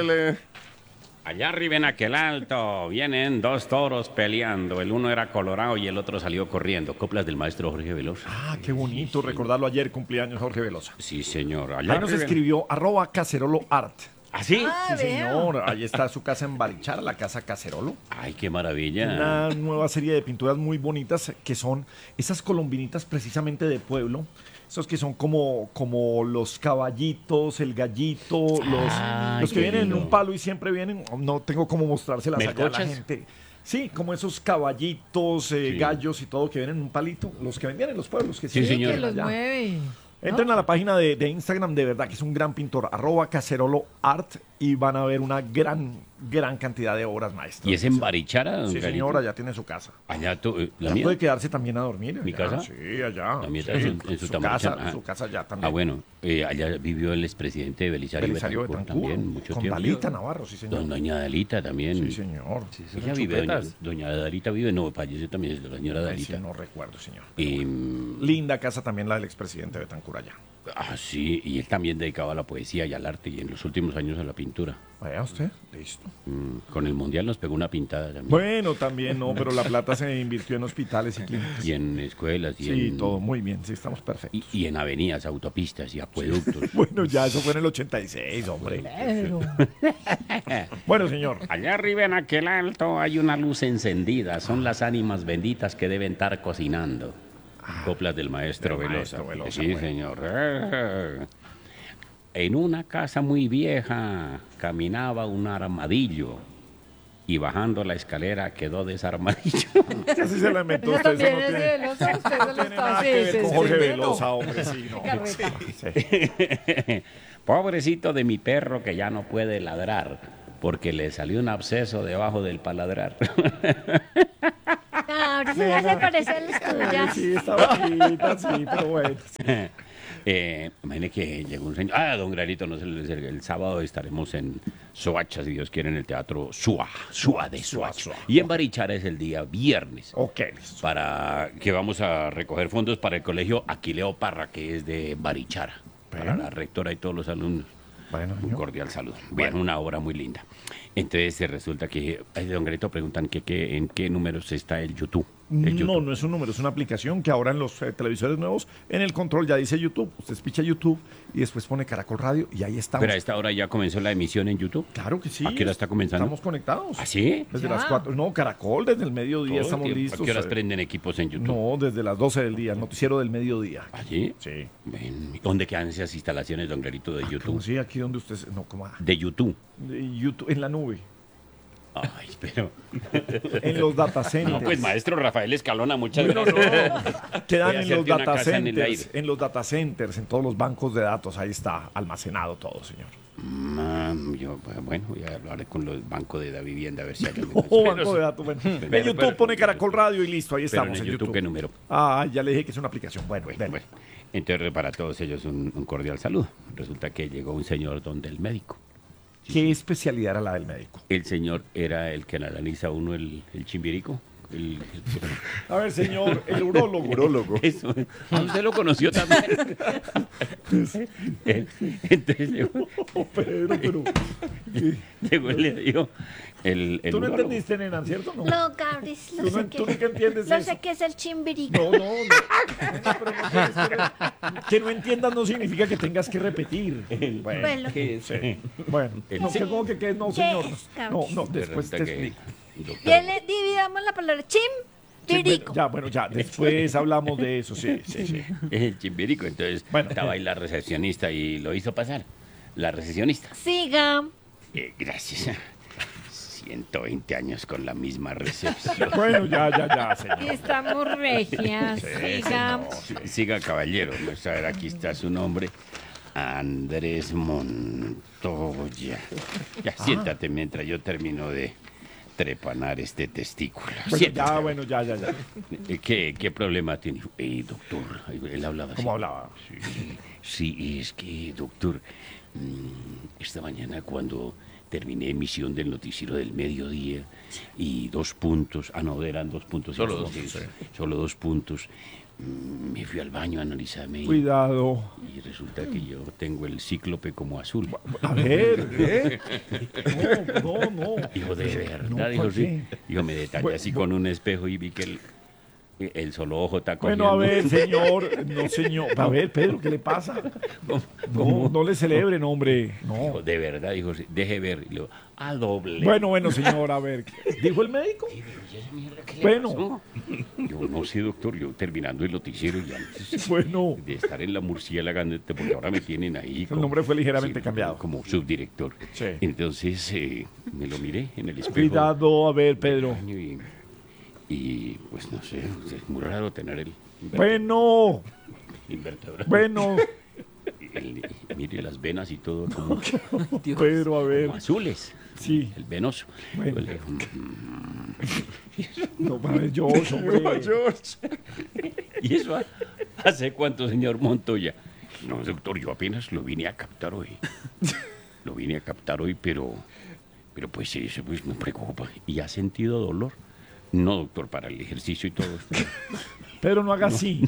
Órale. Allá arriba en aquel alto vienen dos toros peleando. El uno era colorado y el otro salió corriendo. Coplas del maestro Jorge Velosa. Ah, qué bonito recordarlo ayer, cumpleaños Jorge Velosa. Sí, señor. Allá Ahí nos arriba. escribió @caceroloart. ¿Ah, sí? Sí, señor. Ahí está su casa en Barichara, la casa Cacerolo. Ay, qué maravilla. Una nueva serie de pinturas muy bonitas que son esas colombinitas precisamente de pueblo. Esos que son como los caballitos, el gallito, los que qué vienen en lindo. un palo y siempre vienen. No tengo cómo mostrárselas allá a la ¿Melcochas? gente. Sí, como esos caballitos, gallos y todo que vienen en un palito. Los que vendían en los pueblos. Que Sí, siempre señor. Que los allá. mueve. Entren a la página de Instagram, de verdad que es un gran pintor, @caceroloart, y van a ver una gran cantidad de obras maestras. ¿Y es en Barichara, don Sí, Garito? señora, ya tiene su casa. Allá tú, la Ya mía. puede quedarse también a dormir. ¿Mi allá. casa? Sí, allá. La mía Sí. está en su Tamarichán. casa, su casa ya también. Ah, bueno, allá vivió el expresidente de Belisario, Belisario Betancur Betancur, también, mucho con tiempo. Dalita Navarro, sí, señor. Doña Dalita también. Sí, señor. Ella vive, doña Dalita vive, no, falleció también, la señora Ay, Dalita. sí, no recuerdo, señor. Y, Linda casa también la del expresidente Betancur allá. sí, y él también dedicaba a la poesía y al arte, y en los últimos años a la pintura. Vaya usted, listo. Con el Mundial nos pegó una pintada también. Bueno, también no, pero la plata se invirtió en hospitales y clínicas. Y en escuelas, y Sí, en, todo muy bien, sí, estamos perfectos. y en avenidas, autopistas y acueductos. Bueno, ya eso fue en el 86, hombre. Bueno, señor. Allá arriba en aquel alto hay una luz encendida. Son las ánimas benditas que deben estar cocinando. Coplas del maestro Del Velosa. maestro Velosa, Sí, bueno. señor. En una casa muy vieja caminaba un armadillo y bajando la escalera quedó desarmadillo. Así se la inventó Ella usted. Eso también no es de tiene, Velosa, usted se lo no tiene está nada que ver con Jorge sí. Velosa, hombre. Sí, no. Carreta. Sí. Pobrecito de mi perro que ya no puede ladrar porque le salió un absceso debajo del paladrar. Ahora se hace parecer a las tuyas. Sí, está bonita, sí, pero bueno. Imagine que llegó un señor. Don Granito, no sé, el sábado estaremos en Soacha, si Dios quiere, en el teatro Sua de Soacha. Y en Barichara es el día viernes. Ok, listo. Para que vamos a recoger fondos para el colegio Aquileo Parra, que es de Barichara. Para la rectora y todos los alumnos. Bueno, Un señor. cordial saludo. Bien, una obra muy linda. Entonces resulta que, don Granito, preguntan en qué números está el YouTube. El No, YouTube. no es un número, es una aplicación que ahora en los televisores nuevos, en el control ya dice YouTube. Usted picha YouTube y después pone Caracol Radio y ahí estamos. Pero a esta hora ya comenzó la emisión en YouTube. Claro que sí. ¿A qué hora está comenzando? Estamos conectados. ¿Ah, sí? Desde Ya. las 4. No, Caracol, desde el mediodía Todo estamos el tiempo. listos. ¿A qué horas prenden equipos en YouTube? No, desde las 12 del día, el noticiero del mediodía. ¿Allí? Sí. Ven, ¿dónde quedan esas instalaciones, don Granito, de ¿Cómo YouTube? sí? Aquí donde usted... No, ¿cómo? De YouTube. De YouTube, en la nube. Ay, pero... En los data centers. No, pues, maestro Rafael Escalona, muchas No, gracias. Quedan Voy a en los hacerte una data casa en el centers, aire. en los data centers, en todos los bancos de datos, ahí está almacenado todo, señor. Yo, bueno, voy a hablar con los bancos de la vivienda a ver si hay Oh, banco de datos, bueno. En pero- YouTube pero- pone Caracol Radio y listo, ahí Pero estamos en en YouTube, YouTube. ¿qué número? Ah, ya le dije que es una aplicación. Bueno, Bueno, ven. bueno. Entonces, para todos ellos, un cordial saludo. Resulta que llegó un señor donde el médico. ¿Qué especialidad era la del médico? El señor era el que analiza uno el chimbirico. A ver, señor, el urólogo. Eso. Ah, usted lo conoció también. Entonces llegó, Oh, pero. llegó y le dijo el Tú no urólogo. entendiste, nena, ¿cierto? No. No, Cabris, Tú no no, sé tú qué. nunca entiendes No eso. sé qué es el chimbirico. No, no. Pero no puedes creer. Que no entiendas no significa que tengas que repetir. Bueno, Sí. Bueno, no, Sí. ¿cómo que no, ¿Qué señor? es, No, Carlos? no, después te Resulta que, explico. doctor, bien, le dividamos la palabra chimbirico. Ya, bueno, ya, después hablamos de eso, sí. el chimbirico. Entonces Bueno. estaba ahí la recepcionista y lo hizo pasar. La recepcionista. Siga. Gracias. 120 años con la misma recepción. Bueno, ya, señor. Y estamos regias. Siga. Siga, caballero. Vamos a ver, aquí está su nombre. Andrés Montoya. Ya, siéntate mientras yo termino de trepanar este testículo. Bueno, Siéntate. ya, bueno, ya. ¿Qué problema tiene? Doctor, él hablaba así. ¿Cómo hablaba? Sí, es que, doctor, esta mañana cuando terminé emisión del noticiero del mediodía y 2 puntos. Ah, no, eran 2 puntos. Solo sí, 2, sí. Solo 2 puntos. Me fui al baño a analizarme Cuidado. y resulta que yo tengo el cíclope como azul. A ver, ¿eh? No. Dijo, de verdad, No, dijo, ¿por sí. qué? Dijo, me detallé Bueno, así con un espejo y vi que el solo ojo está cogiendo. Bueno, a ver, señor. No, señor. A ver, Pedro, ¿qué le pasa? No le celebren, hombre. No. Dijo, de verdad, dijo, sí, deje ver. Y le digo, a doble. Bueno, señor, a ver. ¿Dijo el médico? Y digo, ¿y esa mierda qué le Bueno. pasó? Yo no sé, doctor, yo terminando el noticiero y antes Bueno, de estar en la murciélaga, porque ahora me tienen ahí. el nombre fue ligeramente cambiado. Como subdirector. Sí. Entonces me lo miré en el espejo. Cuidado, a ver, Pedro. Baño y pues no sé, es muy raro tener el Bueno, invertebrado. bueno, Mire las venas y todo como, Pedro, a ver. como azules. Sí. El venoso. Bueno. Yo le digo, No, a ver, George, hombre. ¿y eso hace cuánto, señor Montoya? No, doctor, yo apenas lo vine a captar hoy. Lo vine a captar hoy, pero pues eso pues me preocupa. ¿Y ha sentido dolor? No, doctor, para el ejercicio y todo. Pedro, no haga así.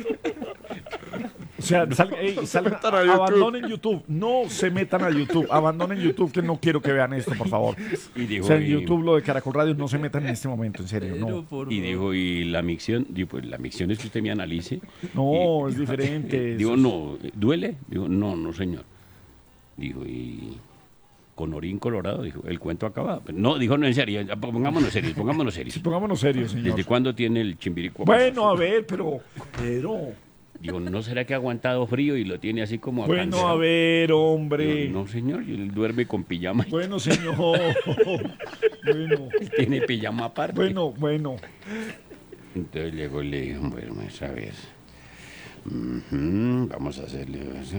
O sea, abandonen YouTube. No se metan a YouTube. Abandonen YouTube, que no quiero que vean esto, por favor. Y dijo, O sea, en y- YouTube lo de Caracol Radio no se metan en este momento, en serio. No, Y dijo, ¿y la micción? Digo, pues la micción es que usted me analice. no, es diferente. Digo, no, ¿duele? Digo, no, señor. Dijo, ¿y con orín colorado? Dijo, el cuento acabado. No, dijo, no, en serio, pongámonos serios. Sí, pongámonos serios, señor. ¿Desde cuándo tiene el chimbirico? Bueno, a ver, pero. Pedro. Digo, ¿no será que ha aguantado frío y lo tiene así como Bueno, acansado? a ver, hombre. Digo, no, señor, y él duerme con pijama. Bueno, señor. Bueno, Tiene pijama aparte. bueno. Entonces llegó y le dijo, bueno, a ver. Vamos a hacerle.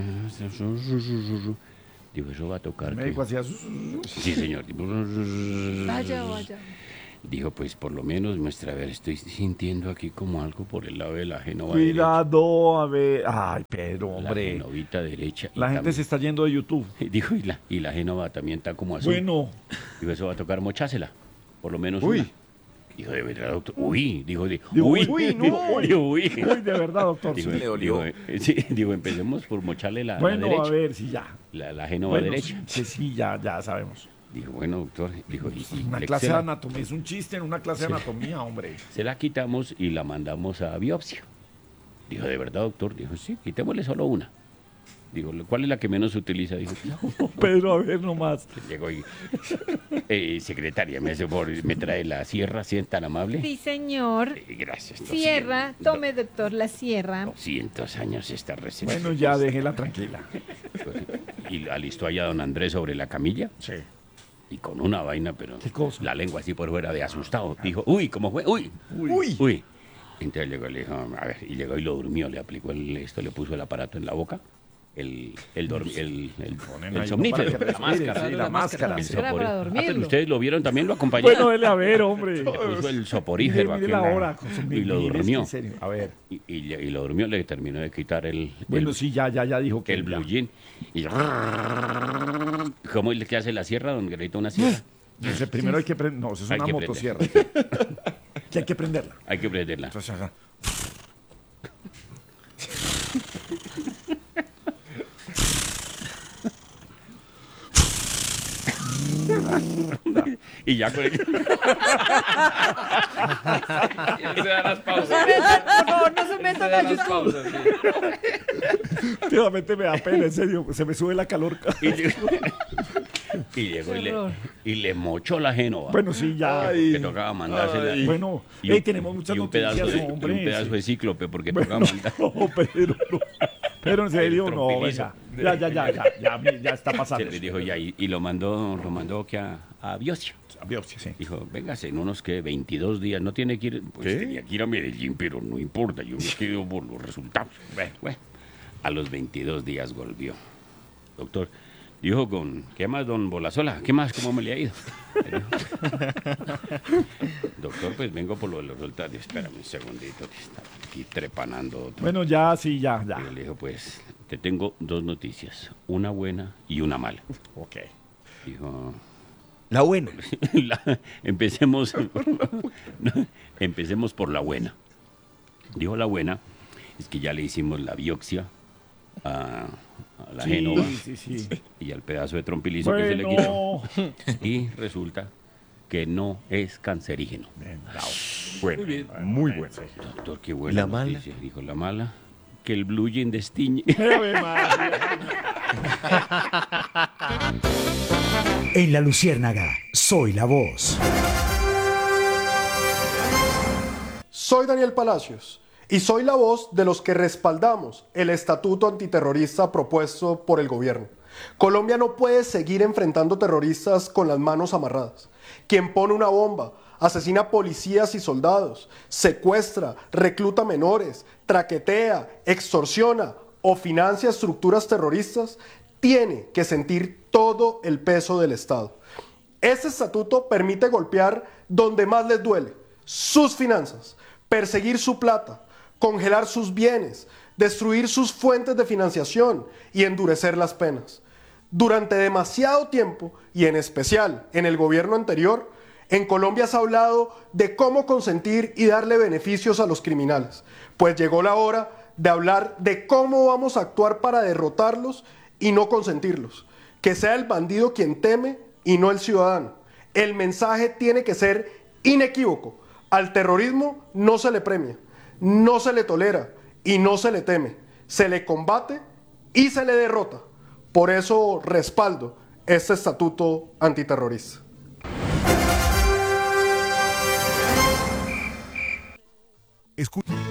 Digo, eso va a tocar. El ¿qué?". médico hacía. Sí, señor. Vaya. Dijo, pues por lo menos muestra, a ver, estoy sintiendo aquí como algo por el lado de la génova Cuidado, a ver. Ay, Pedro, derecha. La hombre. genovita derecha. y La gente también- se está yendo de YouTube. Dijo, y la génova también está como azul. Bueno, Dijo, eso va a tocar mochásela. Por lo menos Uy. una. Dijo, de verdad, doctor. Uy, dijo, Digo, uy, uy, no. dijo, uy. uy, de verdad, doctor. Dijo, sí. le olió. sí, digo, empecemos por mocharle la Bueno, derecha. a ver, sí, ya. La génova Bueno, derecha. sí, ya sabemos. Dijo, bueno, doctor. Dijo, y Una le- clase se de la- anatomía, es un chiste en una clase de anatomía, hombre. se la quitamos y la mandamos a biopsia. Dijo, ¿de verdad, doctor? Dijo, sí, quitémosle solo una. Digo, ¿cuál es la que menos se utiliza? Dijo, Pedro, a ver nomás. llegó y... secretaria, me trae la sierra, si es tan amable. Sí, señor. Gracias. Sierra, tome, doctor, la sierra. 200 años esta receta. Bueno, ya déjela tranquila. Y alistó allá a don Andrés sobre la camilla. Sí. Y con una vaina, pero ¿Qué cosa? la lengua así por fuera de asustado. Dijo, uy, ¿cómo fue? Uy, Uy. Entonces llegó, le dijo, a ver, y llegó y lo durmió, le aplicó esto, le puso el aparato en la boca, el somnífero. Para que respire, sí, la máscara. El sí. Era para soporífero. dormirlo. Pero ustedes lo vieron también, lo acompañaron. Bueno, dele a ver, hombre. Le puso el soporífero Mire aquí la en la- hora. con su- y lo mire, durmió. En serio. A ver. Y lo durmió, le terminó de quitar Bueno, el, sí, ya dijo que el ya. blue jean. Y ¿cómo es que hace la sierra? Don Guerrito, una sierra. Dice, primero hay que prender. No, eso es Hay una que motosierra. Que hay que prenderla. Hay que prenderla. Entonces, ajá. Y ya con el... Se da las pausas. No se metan a YouTube. Últimamente me da pena, en serio. Se me sube la calor. Y llegó y Horror. le mochó la génova. Bueno, sí, ya. Que tocaba mandársela. Bueno, Y un- tenemos muchas y un noticias, pedazo de, hombre. y un pedazo sí. de cíclope, porque Bueno, tocaba mandar. no, no. Pero en serio, El no, trompilizo. venga. Ya está pasando. Se le dijo ya, y lo mandó que a biopsia. A biopsia, sí. Dijo, véngase, en unos que 22 días, no tiene que ir, pues ¿Qué? tenía que ir a Medellín, pero no importa, yo me quedo por los resultados. Bueno, a los 22 días volvió. Doctor, dijo ¿qué más, don Bolazola? ¿Qué más? ¿Cómo me le ha ido? Le dijo, doctor, pues vengo por lo de los resultados. Espérame un segundito, que está aquí trepanando otro. Bueno, ya, sí, ya. Y le dijo, pues, te tengo 2 noticias, una buena y una mala. Ok. Dijo, La buena. Empecemos, empecemos por la buena. Dijo la buena, es que ya le hicimos la biopsia a la Génova sí. y al pedazo de trompilizo que se le quitó. Y resulta que no es cancerígeno. Bueno, Muy bien. muy bueno. Doctor, qué buena ¿La mala? noticia. Dijo la mala, que el blue jean destiñe. En La Luciérnaga, soy la voz. Soy Daniel Palacios y soy la voz de los que respaldamos el estatuto antiterrorista propuesto por el gobierno. Colombia no puede seguir enfrentando terroristas con las manos amarradas. Quien pone una bomba, asesina policías y soldados, secuestra, recluta menores, traquetea, extorsiona o financia estructuras terroristas, tiene que sentir todo el peso del Estado. Este estatuto permite golpear donde más les duele, sus finanzas, perseguir su plata, congelar sus bienes, destruir sus fuentes de financiación y endurecer las penas. Durante demasiado tiempo, y en especial en el gobierno anterior, en Colombia se ha hablado de cómo consentir y darle beneficios a los criminales, pues llegó la hora de hablar de cómo vamos a actuar para derrotarlos y no consentirlos. Que sea el bandido quien teme y no el ciudadano. El mensaje tiene que ser inequívoco. Al terrorismo no se le premia, no se le tolera y no se le teme. Se le combate y se le derrota. Por eso respaldo este estatuto antiterrorista. Escucha.